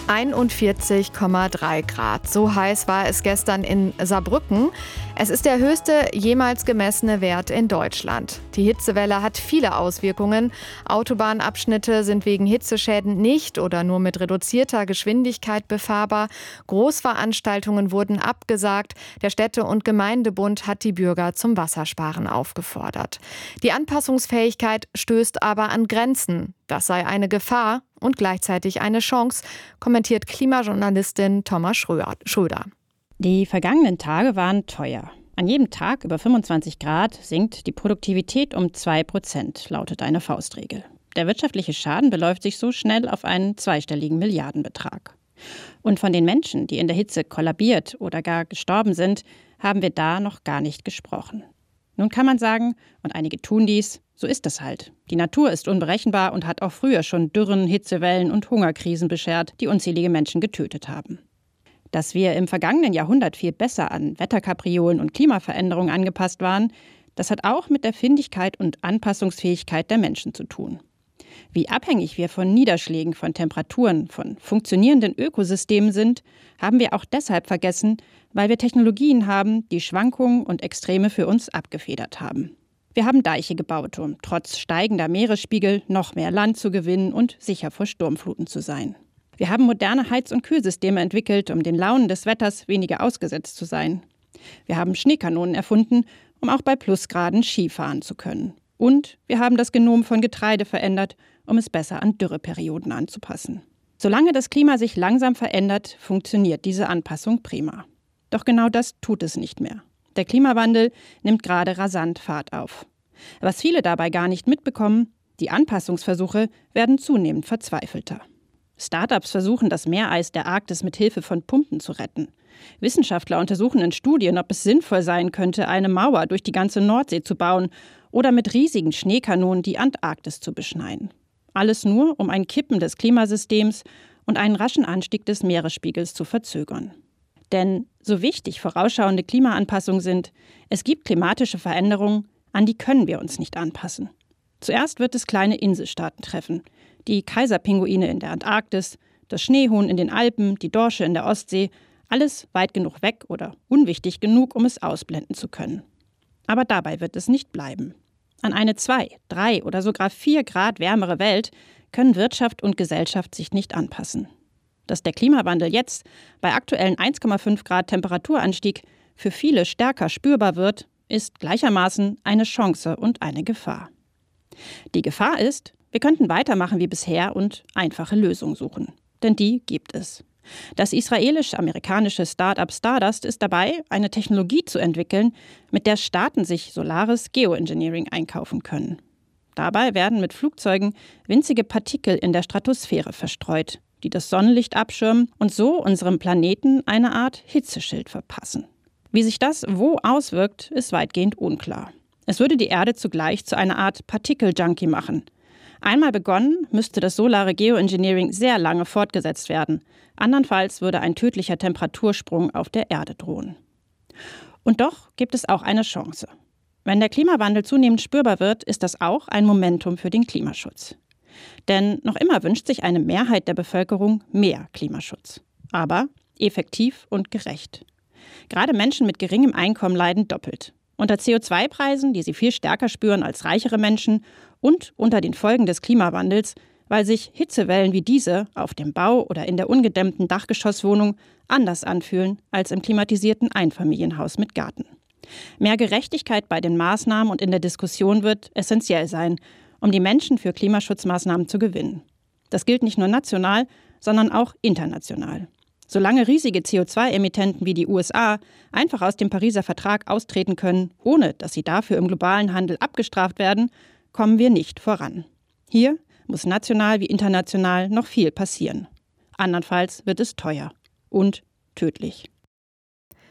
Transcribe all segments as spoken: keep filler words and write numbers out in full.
einundvierzig Komma drei Grad. So heiß war es gestern in Saarbrücken. Es ist der höchste jemals gemessene Wert in Deutschland. Die Hitzewelle hat viele Auswirkungen. Autobahnabschnitte sind wegen Hitzeschäden nicht oder nur mit reduzierter Geschwindigkeit befahrbar. Großveranstaltungen wurden abgesagt. Der Städte- und Gemeindebund hat die Bürger zum Wassersparen aufgefordert. Die Anpassungsfähigkeit stößt aber an Grenzen. Das sei eine Gefahr und gleichzeitig eine Chance, kommentiert Klimajournalistin Thomas Schröder. Die vergangenen Tage waren teuer. An jedem Tag über fünfundzwanzig Grad sinkt die Produktivität um zwei Prozent, lautet eine Faustregel. Der wirtschaftliche Schaden beläuft sich so schnell auf einen zweistelligen Milliardenbetrag. Und von den Menschen, die in der Hitze kollabiert oder gar gestorben sind, haben wir da noch gar nicht gesprochen. Nun kann man sagen, und einige tun dies, so ist es halt. Die Natur ist unberechenbar und hat auch früher schon Dürren, Hitzewellen und Hungerkrisen beschert, die unzählige Menschen getötet haben. Dass wir im vergangenen Jahrhundert viel besser an Wetterkapriolen und Klimaveränderungen angepasst waren, das hat auch mit der Findigkeit und Anpassungsfähigkeit der Menschen zu tun. Wie abhängig wir von Niederschlägen, von Temperaturen, von funktionierenden Ökosystemen sind, haben wir auch deshalb vergessen, weil wir Technologien haben, die Schwankungen und Extreme für uns abgefedert haben. Wir haben Deiche gebaut, um trotz steigender Meeresspiegel noch mehr Land zu gewinnen und sicher vor Sturmfluten zu sein. Wir haben moderne Heiz- und Kühlsysteme entwickelt, um den Launen des Wetters weniger ausgesetzt zu sein. Wir haben Schneekanonen erfunden, um auch bei Plusgraden Ski fahren zu können. Und wir haben das Genom von Getreide verändert, um es besser an Dürreperioden anzupassen. Solange das Klima sich langsam verändert, funktioniert diese Anpassung prima. Doch genau das tut es nicht mehr. Der Klimawandel nimmt gerade rasant Fahrt auf. Was viele dabei gar nicht mitbekommen, die Anpassungsversuche werden zunehmend verzweifelter. Start-ups versuchen, das Meereis der Arktis mit Hilfe von Pumpen zu retten. Wissenschaftler untersuchen in Studien, ob es sinnvoll sein könnte, eine Mauer durch die ganze Nordsee zu bauen oder mit riesigen Schneekanonen die Antarktis zu beschneien. Alles nur, um ein Kippen des Klimasystems und einen raschen Anstieg des Meeresspiegels zu verzögern. Denn so wichtig vorausschauende Klimaanpassungen sind, es gibt klimatische Veränderungen, an die können wir uns nicht anpassen. Zuerst wird es kleine Inselstaaten treffen, die Kaiserpinguine in der Antarktis, das Schneehuhn in den Alpen, die Dorsche in der Ostsee, alles weit genug weg oder unwichtig genug, um es ausblenden zu können. Aber dabei wird es nicht bleiben. An eine zwei, drei oder sogar vier Grad wärmere Welt können Wirtschaft und Gesellschaft sich nicht anpassen. Dass der Klimawandel jetzt bei aktuellen eins Komma fünf Grad Temperaturanstieg für viele stärker spürbar wird, ist gleichermaßen eine Chance und eine Gefahr. Die Gefahr ist, wir könnten weitermachen wie bisher und einfache Lösungen suchen. Denn die gibt es. Das israelisch-amerikanische Start-up Stardust ist dabei, eine Technologie zu entwickeln, mit der Staaten sich solares Geoengineering einkaufen können. Dabei werden mit Flugzeugen winzige Partikel in der Stratosphäre verstreut, die das Sonnenlicht abschirmen und so unserem Planeten eine Art Hitzeschild verpassen. Wie sich das wo auswirkt, ist weitgehend unklar. Es würde die Erde zugleich zu einer Art Partikel-Junkie machen. Einmal begonnen, müsste das solare Geoengineering sehr lange fortgesetzt werden. Andernfalls würde ein tödlicher Temperatursprung auf der Erde drohen. Und doch gibt es auch eine Chance. Wenn der Klimawandel zunehmend spürbar wird, ist das auch ein Momentum für den Klimaschutz. Denn noch immer wünscht sich eine Mehrheit der Bevölkerung mehr Klimaschutz. Aber effektiv und gerecht. Gerade Menschen mit geringem Einkommen leiden doppelt. Unter C O zwei Preisen, die sie viel stärker spüren als reichere Menschen, und unter den Folgen des Klimawandels, weil sich Hitzewellen wie diese auf dem Bau oder in der ungedämmten Dachgeschosswohnung anders anfühlen als im klimatisierten Einfamilienhaus mit Garten. Mehr Gerechtigkeit bei den Maßnahmen und in der Diskussion wird essentiell sein, um die Menschen für Klimaschutzmaßnahmen zu gewinnen. Das gilt nicht nur national, sondern auch international. Solange riesige C O zwei Emittenten wie die U S A einfach aus dem Pariser Vertrag austreten können, ohne dass sie dafür im globalen Handel abgestraft werden, kommen wir nicht voran. Hier muss national wie international noch viel passieren. Andernfalls wird es teuer und tödlich.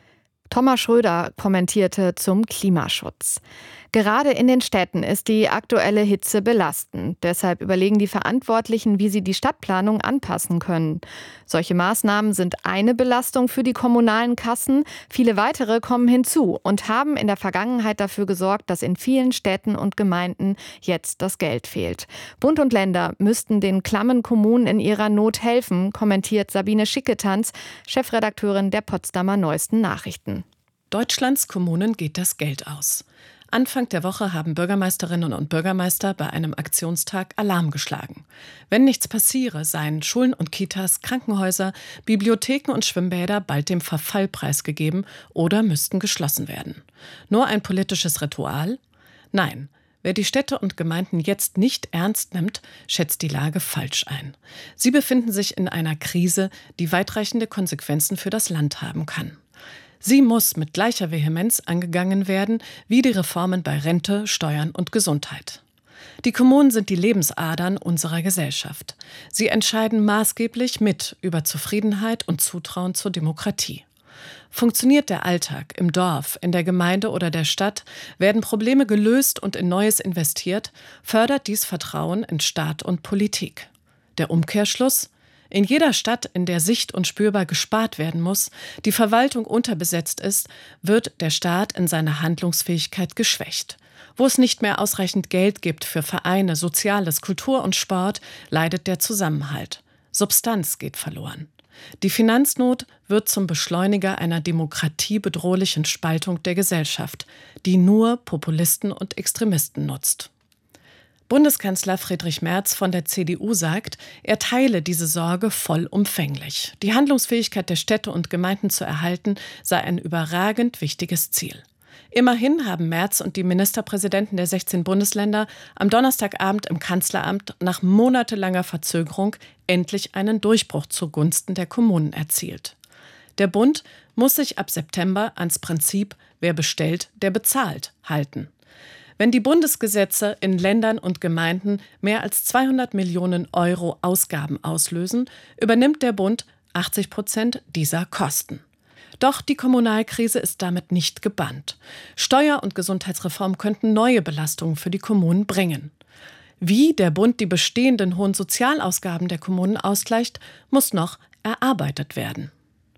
Thomas Schröder kommentierte zum Klimaschutz. Gerade in den Städten ist die aktuelle Hitze belastend. Deshalb überlegen die Verantwortlichen, wie sie die Stadtplanung anpassen können. Solche Maßnahmen sind eine Belastung für die kommunalen Kassen. Viele weitere kommen hinzu und haben in der Vergangenheit dafür gesorgt, dass in vielen Städten und Gemeinden jetzt das Geld fehlt. Bund und Länder müssten den klammen Kommunen in ihrer Not helfen, kommentiert Sabine Schicketanz, Chefredakteurin der Potsdamer Neuesten Nachrichten. Deutschlands Kommunen geht das Geld aus. Anfang der Woche haben Bürgermeisterinnen und Bürgermeister bei einem Aktionstag Alarm geschlagen. Wenn nichts passiere, seien Schulen und Kitas, Krankenhäuser, Bibliotheken und Schwimmbäder bald dem Verfall preisgegeben oder müssten geschlossen werden. Nur ein politisches Ritual? Nein. Wer die Städte und Gemeinden jetzt nicht ernst nimmt, schätzt die Lage falsch ein. Sie befinden sich in einer Krise, die weitreichende Konsequenzen für das Land haben kann. Sie muss mit gleicher Vehemenz angegangen werden wie die Reformen bei Rente, Steuern und Gesundheit. Die Kommunen sind die Lebensadern unserer Gesellschaft. Sie entscheiden maßgeblich mit über Zufriedenheit und Zutrauen zur Demokratie. Funktioniert der Alltag im Dorf, in der Gemeinde oder der Stadt, werden Probleme gelöst und in Neues investiert, fördert dies Vertrauen in Staat und Politik. Der Umkehrschluss: In jeder Stadt, in der sicht- und spürbar gespart werden muss, die Verwaltung unterbesetzt ist, wird der Staat in seiner Handlungsfähigkeit geschwächt. Wo es nicht mehr ausreichend Geld gibt für Vereine, Soziales, Kultur und Sport, leidet der Zusammenhalt. Substanz geht verloren. Die Finanznot wird zum Beschleuniger einer demokratiebedrohlichen Spaltung der Gesellschaft, die nur Populisten und Extremisten nutzt. Bundeskanzler Friedrich Merz von der C D U sagt, er teile diese Sorge vollumfänglich. Die Handlungsfähigkeit der Städte und Gemeinden zu erhalten, sei ein überragend wichtiges Ziel. Immerhin haben Merz und die Ministerpräsidenten der sechzehn Bundesländer am Donnerstagabend im Kanzleramt nach monatelanger Verzögerung endlich einen Durchbruch zugunsten der Kommunen erzielt. Der Bund muss sich ab September ans Prinzip „Wer bestellt, der bezahlt“ halten. Wenn die Bundesgesetze in Ländern und Gemeinden mehr als zweihundert Millionen Euro Ausgaben auslösen, übernimmt der Bund achtzig Prozent dieser Kosten. Doch die Kommunalkrise ist damit nicht gebannt. Steuer- und Gesundheitsreform könnten neue Belastungen für die Kommunen bringen. Wie der Bund die bestehenden hohen Sozialausgaben der Kommunen ausgleicht, muss noch erarbeitet werden.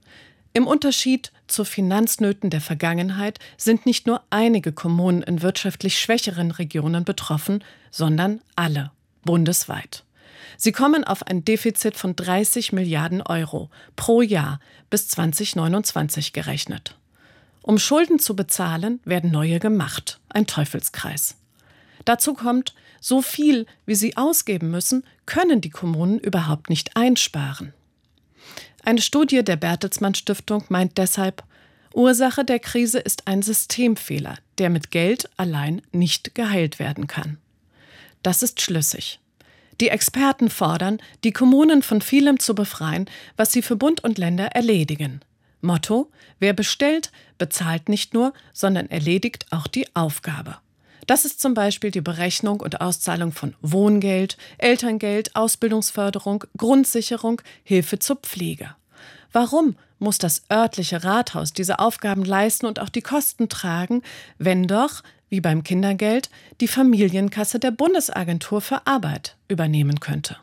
Im Unterschied zu Finanznöten der Vergangenheit sind nicht nur einige Kommunen in wirtschaftlich schwächeren Regionen betroffen, sondern alle, bundesweit. Sie kommen auf ein Defizit von dreißig Milliarden Euro pro Jahr bis zwanzig neunundzwanzig gerechnet. Um Schulden zu bezahlen, werden neue gemacht, ein Teufelskreis. Dazu kommt, so viel, wie sie ausgeben müssen, können die Kommunen überhaupt nicht einsparen. Eine Studie der Bertelsmann Stiftung meint deshalb, Ursache der Krise ist ein Systemfehler, der mit Geld allein nicht geheilt werden kann. Das ist schlüssig. Die Experten fordern, die Kommunen von vielem zu befreien, was sie für Bund und Länder erledigen. Motto: Wer bestellt, bezahlt nicht nur, sondern erledigt auch die Aufgabe. Das ist zum Beispiel die Berechnung und Auszahlung von Wohngeld, Elterngeld, Ausbildungsförderung, Grundsicherung, Hilfe zur Pflege. Warum muss das örtliche Rathaus diese Aufgaben leisten und auch die Kosten tragen, wenn doch, wie beim Kindergeld, die Familienkasse der Bundesagentur für Arbeit übernehmen könnte?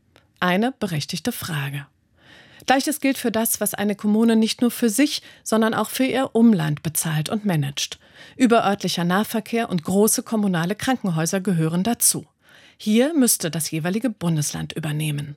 Eine berechtigte Frage. Gleiches gilt für das, was eine Kommune nicht nur für sich, sondern auch für ihr Umland bezahlt und managt. Überörtlicher Nahverkehr und große kommunale Krankenhäuser gehören dazu. Hier müsste das jeweilige Bundesland übernehmen.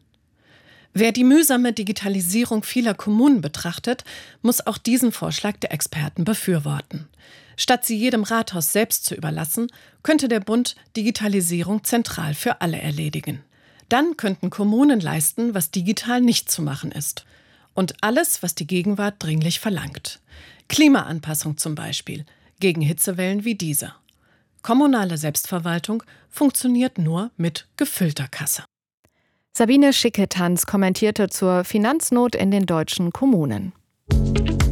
Wer die mühsame Digitalisierung vieler Kommunen betrachtet, muss auch diesen Vorschlag der Experten befürworten. Statt sie jedem Rathaus selbst zu überlassen, könnte der Bund Digitalisierung zentral für alle erledigen. Dann könnten Kommunen leisten, was digital nicht zu machen ist. Und alles, was die Gegenwart dringlich verlangt. Klimaanpassung zum Beispiel, gegen Hitzewellen wie diese. Kommunale Selbstverwaltung funktioniert nur mit gefüllter Kasse. Sabine Schicketanz kommentierte zur Finanznot in den deutschen Kommunen.